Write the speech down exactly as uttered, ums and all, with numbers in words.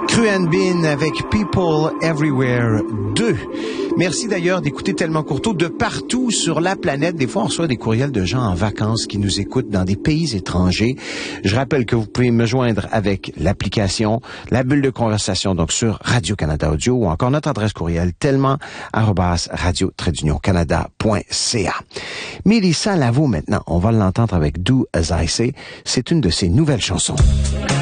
Cruan Bean avec People Everywhere deux. Merci d'ailleurs d'écouter Tellement Courteau de partout sur la planète. Des fois, on reçoit des courriels de gens en vacances qui nous écoutent dans des pays étrangers. Je rappelle que vous pouvez me joindre avec l'application, la bulle de conversation, donc sur Radio-Canada Audio, ou encore notre adresse courriel tellement arobase radio-canada point c a. Mélissa Lavo, maintenant, on va l'entendre avec Do As I Say. C'est une de ses nouvelles chansons.